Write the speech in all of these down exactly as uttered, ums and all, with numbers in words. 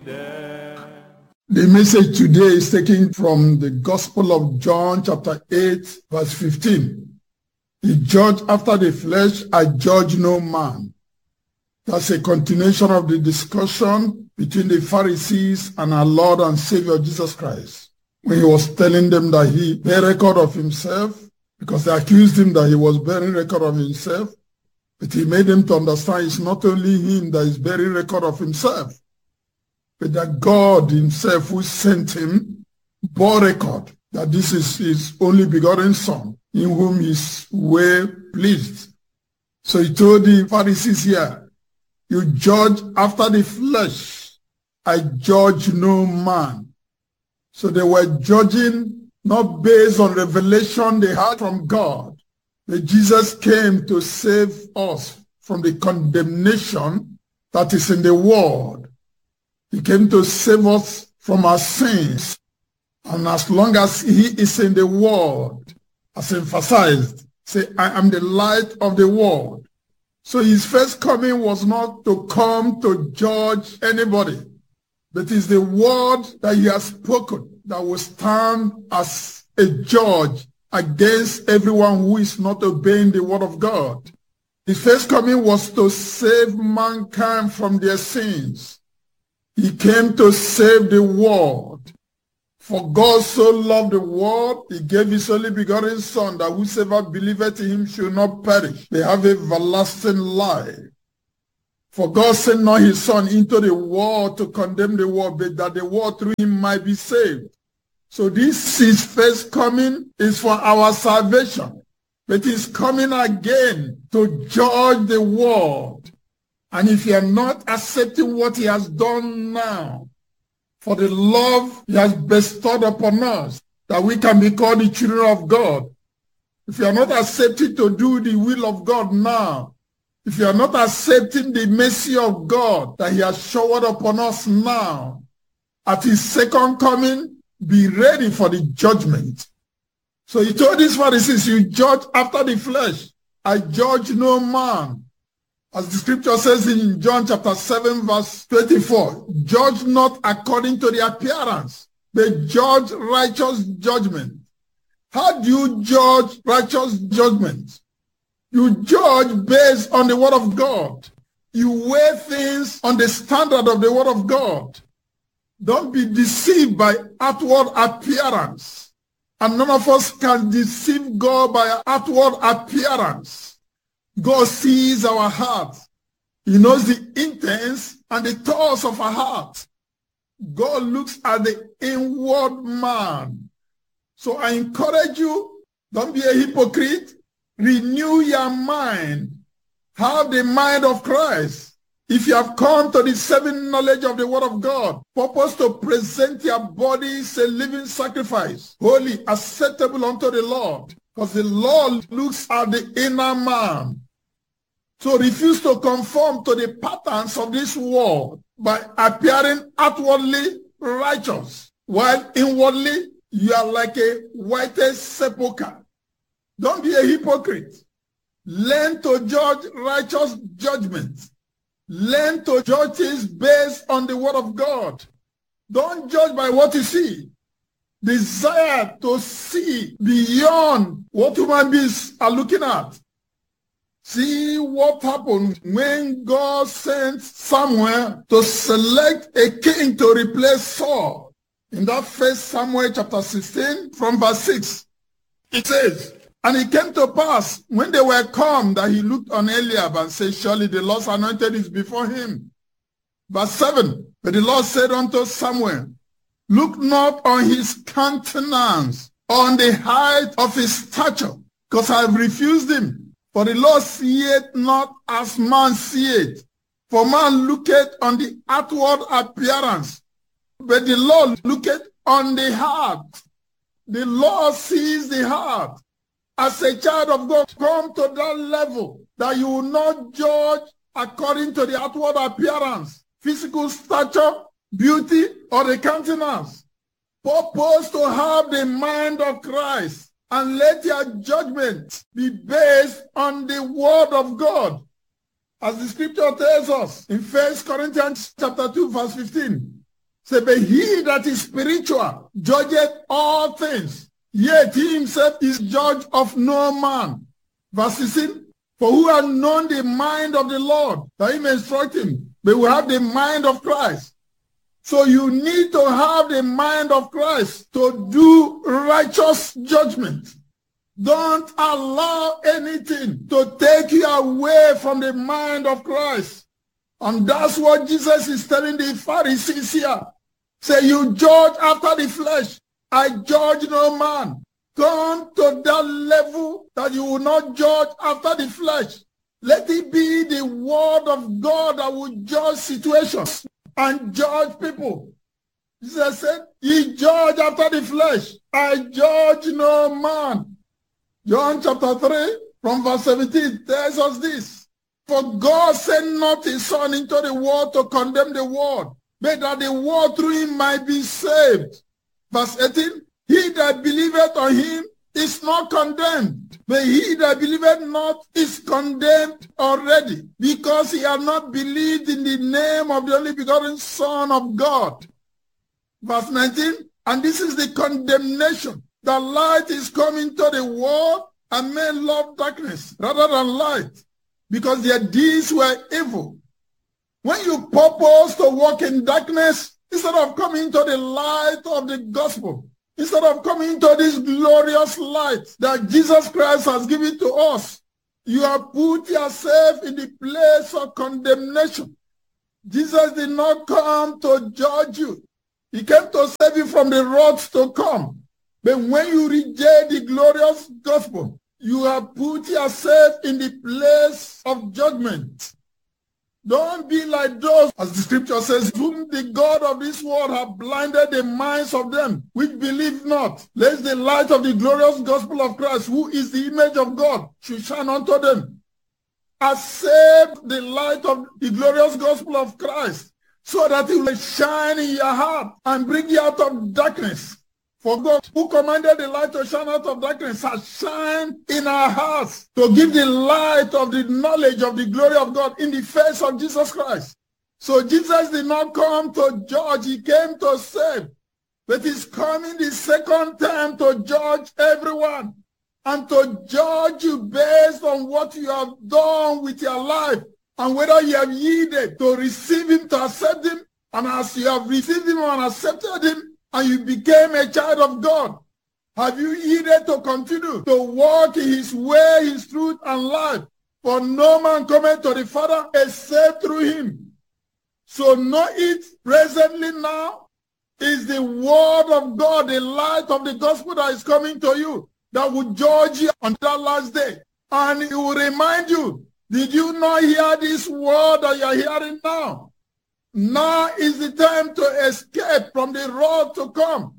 them. The message today is taken from the Gospel of John chapter eight verse fifteen. He judged after the flesh, I judge no man. That's a continuation of the discussion between the Pharisees and our Lord and Savior Jesus Christ, when he was telling them that he bear record of himself, because they accused him that he was bearing record of himself. But he made them to understand it's not only him that is bearing record of himself, but that God himself who sent him bore record that this is his only begotten Son, in whom he is well pleased. So he told the Pharisees here, you judge after the flesh, I judge no man. So they were judging not based on revelation they had from God, but Jesus came to save us from the condemnation that is in the world. He came to save us from our sins. And as long as he is in the world, as emphasized, say, I am the light of the world. So his first coming was not to come to judge anybody, but it's the word that he has spoken that will stand as a judge against everyone who is not obeying the word of God. His first coming was to save mankind from their sins. He came to save the world. For God so loved the world, he gave his only begotten Son, that whosoever believeth in him should not perish, they have everlasting life. For God sent not his Son into the world to condemn the world, but that the world through him might be saved. So this his first coming is for our salvation, but he's coming again to judge the world. And if you are not accepting what he has done now, for the love he has bestowed upon us, that we can be called the children of God, if you are not accepting to do the will of God now, if you are not accepting the mercy of God that he has showered upon us now, at his second coming, be ready for the judgment. So he told these Pharisees, you judge after the flesh. I judge no man. As the scripture says in John chapter seven, verse twenty-four, judge not according to the appearance, but judge righteous judgment. How do you judge righteous judgment? You judge based on the word of God. You weigh things on the standard of the word of God. Don't be deceived by outward appearance. And none of us can deceive God by outward appearance. God sees our hearts. He knows the intents and the thoughts of our heart. God looks at the inward man. So I encourage you, don't be a hypocrite. Renew your mind. Have the mind of Christ. If you have come to the saving knowledge of the word of God, purpose to present your bodies a living sacrifice, holy, acceptable unto the Lord, because the Lord looks at the inner man. So refuse to conform to the patterns of this world by appearing outwardly righteous, while inwardly you are like a whited sepulchre. Don't be a hypocrite. Learn to judge righteous judgment. Learn to judge things based on the word of God. Don't judge by what you see. Desire to see beyond what human beings are looking at. See what happened when God sent Samuel to select a king to replace Saul. In that first Samuel chapter sixteen from verse six, it says, and it came to pass when they were come that he looked on Eliab and said, surely the Lord's anointed is before him. Verse seven, but the Lord said unto Samuel, look not on his countenance, on the height of his stature, because I have refused him. For the Lord seeth not as man seeth. For man looketh on the outward appearance, but the Lord looketh on the heart. The Lord sees the heart. As a child of God, come to that level that you will not judge according to the outward appearance, physical stature, beauty, or the countenance. Purpose to have the mind of Christ. And let your judgment be based on the word of God. As the scripture tells us in First Corinthians chapter two, verse fifteen, Say, but he that is spiritual judgeth all things, yet he himself is judge of no man. Verse sixteen, for who hath known the mind of the Lord, that he may instruct him? But we have the mind of Christ. So you need to have the mind of Christ to do righteous judgment. Don't allow anything to take you away from the mind of Christ. And that's what Jesus is telling the Pharisees here. Say, you judge after the flesh. I judge no man. Come to that level that you will not judge after the flesh. Let it be the word of God that will judge situations and judge people. Jesus said, ye judge after the flesh. I judge no man. John chapter three, from verse seventeen, tells us this. For God sent not his Son into the world to condemn the world, but that the world through him might be saved. Verse eighteen, he that believeth on him is not condemned, but he that believeth not is condemned already, because he hath not believed in the name of the only begotten Son of God. Verse nineteen, and this is the condemnation. The light is coming to the world, and men love darkness rather than light, because their deeds were evil. When you purpose to walk in darkness, instead of coming to the light of the gospel, instead of coming to this glorious light that Jesus Christ has given to us, you have put yourself in the place of condemnation. Jesus did not come to judge you. He came to save you from the wrath to come. But when you reject the glorious gospel, you have put yourself in the place of judgment. Don't be like those, as the scripture says, whom the God of this world have blinded the minds of them which believe not, lest the light of the glorious gospel of Christ, who is the image of God, should shine unto them. Accept the light of the glorious gospel of Christ, so that it will shine in your heart and bring you out of darkness. For God, who commanded the light to shine out of darkness, has shined in our hearts to give the light of the knowledge of the glory of God in the face of Jesus Christ. So Jesus did not come to judge, he came to save. But he's coming the second time to judge everyone and to judge you based on what you have done with your life and whether you have yielded to receive him, to accept him. And as you have received him and accepted him, and you became a child of God, have you yielded to continue to walk in his way, his truth, and life? For no man cometh to the Father except through him. So know it presently now is the word of God, the light of the gospel that is coming to you, that will judge you on that last day. And it will remind you, did you not hear this word that you are hearing now? Now is the time to escape from the wrath to come.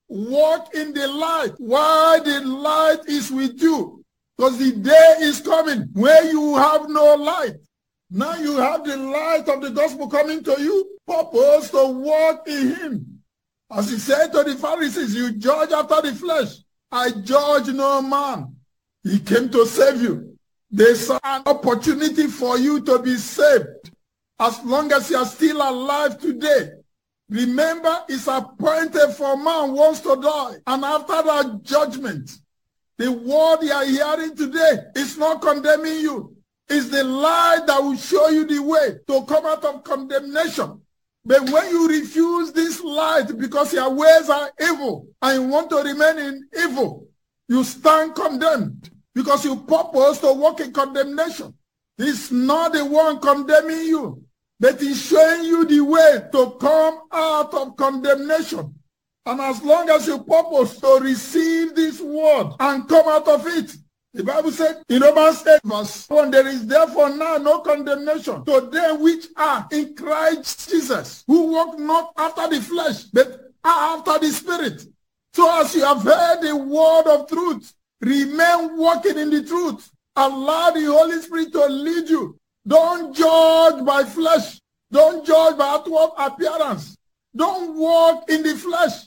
Walk in the light while the light is with you. Because the day is coming where you have no light. Now you have the light of the gospel coming to you. Purpose to walk in him. As he said to the Pharisees, you judge after the flesh. I judge no man. He came to save you. There's an opportunity for you to be saved. As long as you are still alive today, remember it's appointed for man once to die. And after that judgment, the word you are hearing today is not condemning you. It's the light that will show you the way to come out of condemnation. But when you refuse this light because your ways are evil and you want to remain in evil, you stand condemned because you purpose to walk in condemnation. He's not the one condemning you, but he's showing you the way to come out of condemnation. And as long as you purpose to receive this word and come out of it, the Bible said in Romans eight verse one, there is therefore now no condemnation to them which are in Christ Jesus, who walk not after the flesh, but are after the Spirit. So as you have heard the word of truth, remain walking in the truth. Allow the Holy Spirit to lead you. Don't judge by flesh. Don't judge by outward appearance. Don't walk in the flesh.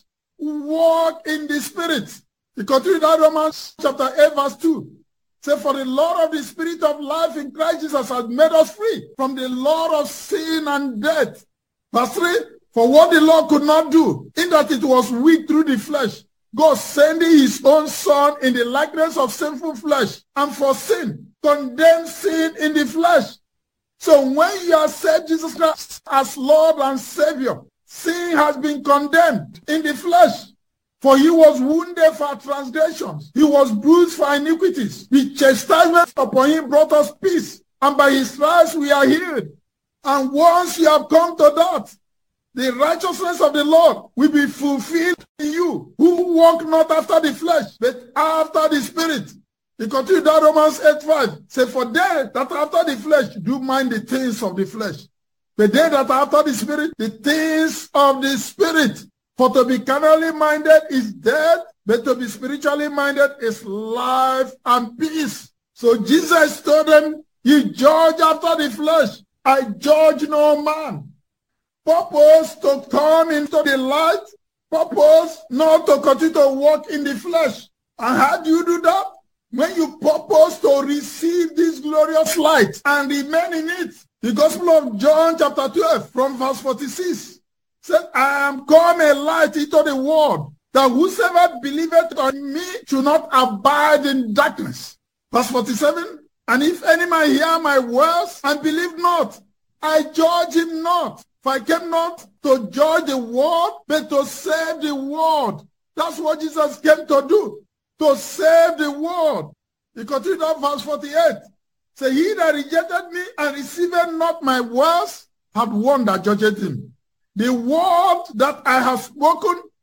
Walk in the Spirit. He continued that Romans chapter eight verse two. Say, for the Lord of the Spirit of life in Christ Jesus has made us free from the law of sin and death. Verse three, For what the law could not do, in that it was weak through the flesh, God sending his own Son in the likeness of sinful flesh, and for sin, condemned sin in the flesh. So when you accept Jesus Christ as Lord and Savior, sin has been condemned in the flesh. For he was wounded for our transgressions. He was bruised for our iniquities. The chastisement upon him brought us peace. And by his stripes we are healed. And once you have come to that, the righteousness of the Lord will be fulfilled in you, who walk not after the flesh, but after the Spirit. He continued that Romans eight five. Say, for they that are after the flesh do mind the things of the flesh. But they that are after the Spirit, the things of the Spirit. For to be carnally minded is death, but to be spiritually minded is life and peace. So Jesus told them, you judge after the flesh. I judge no man. Purpose to come into the light. Purpose not to continue to walk in the flesh. And how do you do that? When you purpose to receive this glorious light and remain in it. The Gospel of John chapter twelve from verse forty-six said, I am come a light into the world, that whosoever believeth on me should not abide in darkness. Verse forty-seven, and if any man hear my words and believe not, I judge him not. For I came not to judge the world, but to save the world. That's what Jesus came to do, to save the world. He continued on verse forty-eight. Say, he that rejected me and received not my words had one that judged him. The word that I have spoken,